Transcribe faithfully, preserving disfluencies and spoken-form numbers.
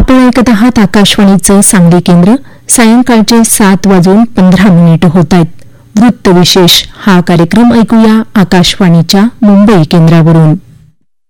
आपण ऐकत आहात आकाशवाणीचं सांगली केंद्र. सायंकाळचे सात वाजून पंधरा मिनिट होत आहेत. वृत्तविशेष हा कार्यक्रम ऐकूया आकाशवाणीच्या मुंबई केंद्रावरून.